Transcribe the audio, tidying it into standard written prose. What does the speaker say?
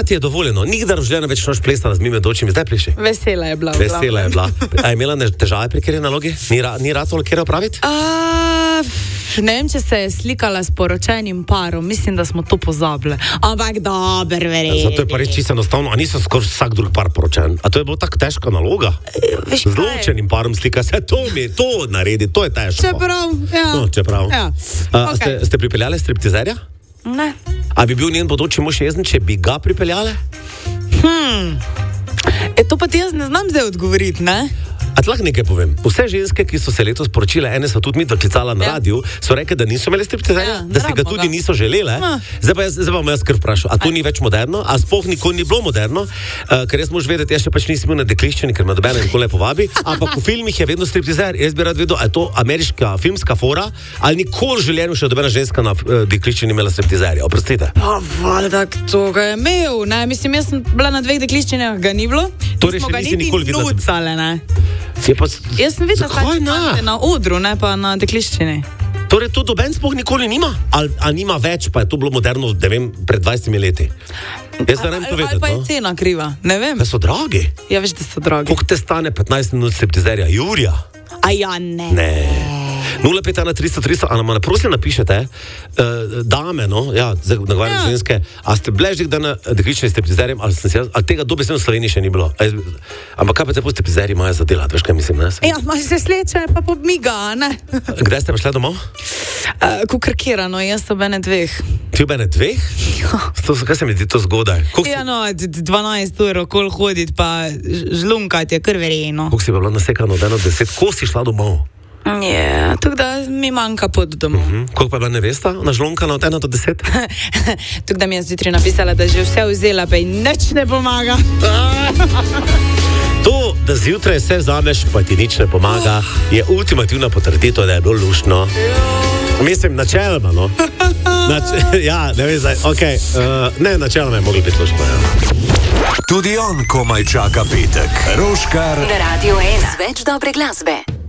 takrat je dovoljeno, nikdar v življenju več noč plesala z mimoidočimi, zdaj pleši. Vesela je bila. Vesela je bila. A je imela težave pri kateri nalogi? Ni rad to kjer opraviti? Ne vem, če se je slikala s poročenim parom, mislim, da smo to pozabili. Ampak dober, verjetno. Zato je pa res čisto enostavno, a niso skoraj vsak drug par poročen. A to je bila tako težka naloga? Z ločenim parom slika se, to naredi, to je težko. Čeprav. Ste pripeljali striptizerja? Ne. A bi bil njen bodoči mož jezen, če bi ga pripeljali? To pa ti jaz ne znam zdaj odgovoriti, ne? A ti lahko nekaj povem? Vse ženske, ki so se letos poročile, ene so tudi mi doklicala na radiju, so rekli, da niso imeli striptizerja, da si ga tudi niso želele. Zdaj pa bom jaz kar vprašal, a to ni več moderno? A sploh nikoli ni bilo moderno? Ker jaz moš vedeti, jaz še pač nisem bil na dekliščini, ker me dobene nikoli ne povabi, ampak v filmih je vedno striptizer. Jaz bi rad vedel, a je to ameriška filmska fora, ali nikoli v življenju še dobena ženska na dekliščini imela striptizerja. Oprostite. Valjda, to ga je imel, ne? Mislim, jaz sem bila na 2 dekliščinah, ga ni bilo. Torej še nisi nikoli videla. Nucale, ne? Jaz sem videla na odru, ne pa na dekliščini. Torej to doben sploh nikoli nima? Ali nima več, pa je to bilo moderno, ne vem, pred 20 leti? Jaz ne vem to vedeti. Ali pa je cena kriva, ne vem. Da so dragi? Ja, veš, da so dragi. Koliko te stane 15 minut striptizerja? Jurija? A ja, ne. Ne. 051 300 300, a nam prosim napišete, dame, no, ja, nagovarjam ženske, a ste bile že na deklični striptizerjem, ali tega dobesedno v Sloveniji še ni bilo? Ampak kaj pa te po striptizerji imajo za delati, veš kaj mislim, ne? Ja, imaš se sleče, pa pobmiga, ne? Kdaj ste prišli domov? Kukrkirano, jaz ob ene 2. Ti ob ene 2? Kaj se mi zdi to zgodaj? Ja, no, 12 ur okoli hoditi, pa žlunkati je kar verjetno. Koliko si pa bila nasekano od 1 do 10? Ko si šla domov? Ja, tako da mi manjka pot domov. Koliko pa je bila nevesta nažlonkana od 1 do 10? Tako da mi je zjutraj napisala, da že vse vzela, pa ji nič ne pomaga. To, da zjutraj vse vzameš, pa ti nič ne pomaga, je ultimativna potrditev, da je bilo luštno. Mislim, načeloma, no. Ja, ne vem zdaj, okej. Ne, načeloma je moglo biti luštno, ja. Tudi on komaj čaka petek. Roškar na Radio 1. Več dobre glasbe.